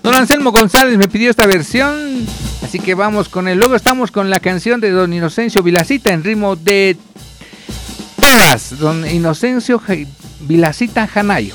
Don Anselmo González me pidió esta versión, así que vamos con él. Luego estamos con la canción de don Inocencio Vilacita en ritmo de todas, don Inocencio Vilacita Janayo.